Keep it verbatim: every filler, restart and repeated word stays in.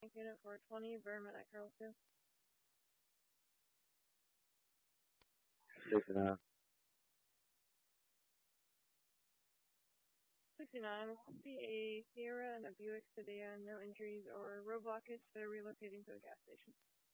unit for twenty, Vermin at Carl two. sixty-nine. sixty-nine will be a Sierra and a Buick sedan, no injuries or road blockage. They're relocating to a gas station.